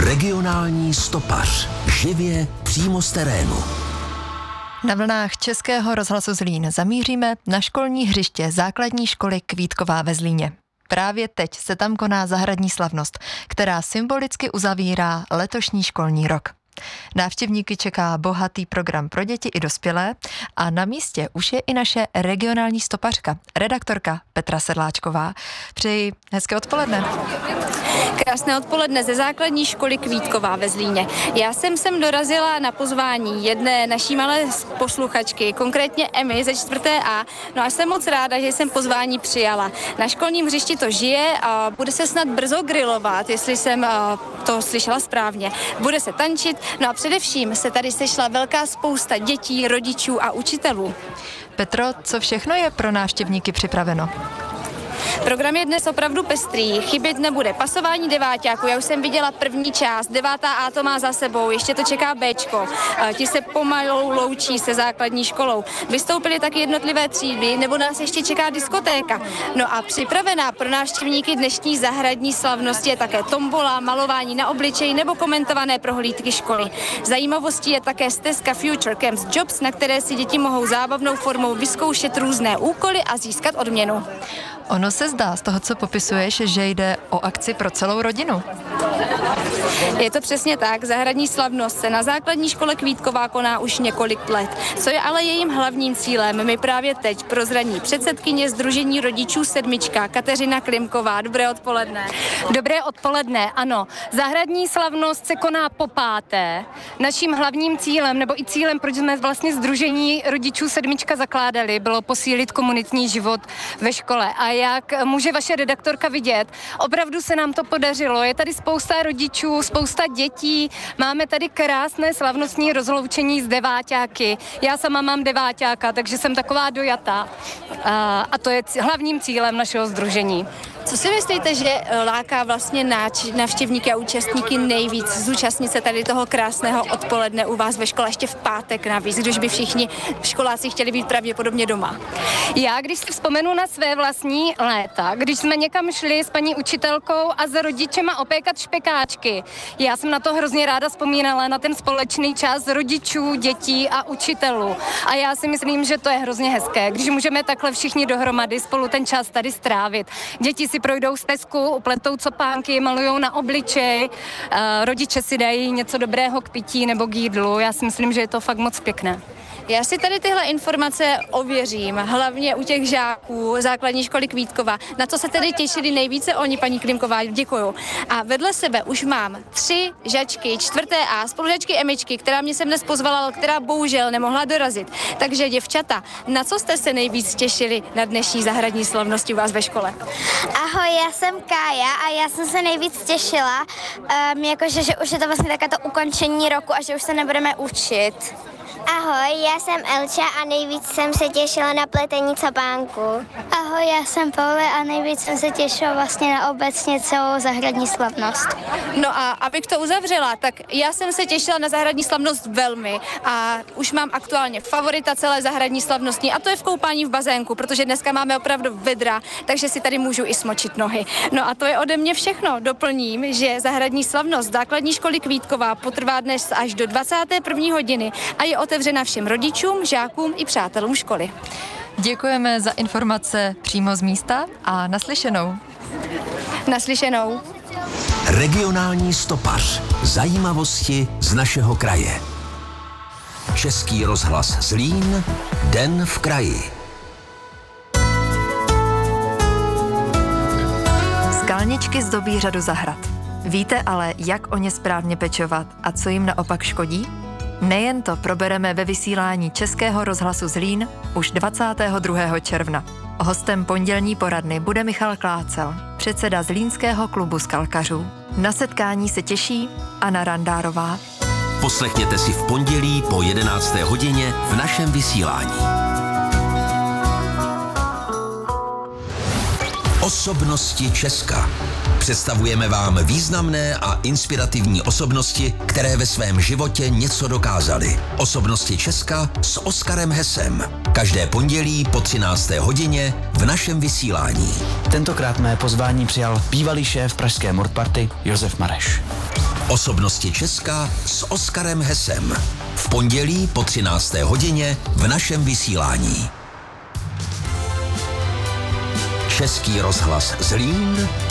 Regionální stopař. Živě přímo z terénu. Na vlnách Českého rozhlasu Zlín zamíříme na školní hřiště základní školy Kvítková ve Zlíně. Právě teď se tam koná zahradní slavnost, která symbolicky uzavírá letošní školní rok. Návštěvníky čeká bohatý program pro děti i dospělé a na místě už je i naše regionální stopařka, redaktorka Petra Sedláčková. Přeji hezké odpoledne. Krásné odpoledne ze základní školy Kvítková ve Zlíně. Já jsem sem dorazila na pozvání jedné naší malé posluchačky, konkrétně Emmy ze 4A. No a jsem moc ráda, že jsem pozvání přijala. Na školním hřišti to žije a bude se snad brzo grilovat, jestli jsem to slyšela správně. Bude se tančit, no a především se tady sešla velká spousta dětí, rodičů a učitelů. Petro, co všechno je pro návštěvníky připraveno? Program je dnes opravdu pestrý, chybět nebude pasování deváťáků, já už jsem viděla první část, 9A to má za sebou, ještě to čeká Bčko, ti se pomalu loučí se základní školou. Vystoupily taky jednotlivé třídy, nebo nás ještě čeká diskotéka. No a připravená pro návštěvníky dnešní zahradní slavnosti je také tombola, malování na obličeji nebo komentované prohlídky školy. Zajímavostí je také stezka Future Camps Jobs, na které si děti mohou zábavnou formou vyzkoušet různé úkoly a získat odměnu. Ono se zdá z toho, co popisuješ, že jde o akci pro celou rodinu. Je to přesně tak. Zahradní slavnost se na základní škole Kvítková koná už několik let. Co je ale jejím hlavním cílem, mi právě teď prozradí předsedkyně Sdružení rodičů Sedmička Kateřina Klimková. Dobré odpoledne. Dobré odpoledne, ano. Zahradní slavnost se koná po páté. Naším hlavním cílem, nebo i cílem, proč jsme vlastně Sdružení rodičů Sedmička zakládali, bylo posílit komunitní život ve škole. A jak může vaše redaktorka vidět, opravdu se nám to podařilo. Je tady spousta rodičů, spousta dětí, máme tady krásné slavnostní rozloučení s deváťáky. Já sama mám deváťáka, takže jsem taková dojatá. A to je hlavním cílem našeho sdružení. Co si myslíte, že láká vlastně návštěvníky a účastníky nejvíc zúčastnit se tady toho krásného odpoledne u vás ve škole, ještě v pátek navíc, když by všichni školáci chtěli být pravděpodobně doma? Já, když si vzpomenu na své vlastní léta, když jsme někam šli s paní učitelkou a s rodičema opékat špekáčky, já jsem na to hrozně ráda vzpomínala, na ten společný čas rodičů, dětí a učitelů. A já si myslím, že to je hrozně hezké, když můžeme takhle všichni dohromady spolu ten čas tady strávit. Děti si projdou stezku, upletou copánky, malujou na obličej, rodiče si dají něco dobrého k pití nebo k jídlu. Já si myslím, že je to fakt moc pěkné. Já si tady tyhle informace ověřím, hlavně u těch žáků základní školy Kvítkova. Na co se tedy těšili nejvíce oni, paní Klimková, děkuju. A vedle sebe už mám 3 žačky 4A, spolužačky Emičky, která mě sem dnes pozvala, ale která bohužel nemohla dorazit. Takže děvčata, na co jste se nejvíc těšili na dnešní zahradní slavnosti u vás ve škole? Ahoj, já jsem Kája a já jsem se nejvíc těšila, jakože že už je to vlastně také to ukončení roku a že už se nebudeme učit. Ahoj, já jsem Elča a nejvíc jsem se těšila na pletení copánku. Ahoj, já jsem Paule a nejvíc jsem se těšila vlastně na obecně celou zahradní slavnost. No a abych to uzavřela, tak já jsem se těšila na zahradní slavnost velmi a už mám aktuálně favorita celé zahradní slavnostní a to je v koupání v bazénku, protože dneska máme opravdu vedra, takže si tady můžu i smočit nohy. No a to je ode mě všechno. Doplním, že zahradní slavnost základní školy Kvítková potrvá dnes až do 21. hodiny a je otevřena všem rodičům, žákům i přátelům školy. Děkujeme za informace přímo z místa a naslyšenou. Naslyšenou. Regionální stopař. Zajímavosti z našeho kraje. Český rozhlas Zlín. Den v kraji. Skalničky zdobí řadu zahrad. Víte ale, jak o ně správně pečovat a co jim naopak škodí? Nejen to probereme ve vysílání Českého rozhlasu Zlín už 22. června. Hostem pondělní poradny bude Michal Klácel, předseda Zlínského klubu skalkařů. Na setkání se těší Anna Randárová. Poslechněte si v pondělí po 11. hodině v našem vysílání. Osobnosti Česka. Představujeme vám významné a inspirativní osobnosti, které ve svém životě něco dokázaly. Osobnosti Česka s Oskarem Hesem. Každé pondělí po 13. hodině v našem vysílání. Tentokrát mé pozvání přijal bývalý šéf pražské Mordparty Josef Mareš. Osobnosti Česka s Oskarem Hesem. V pondělí po 13. hodině v našem vysílání. Český rozhlas Zlín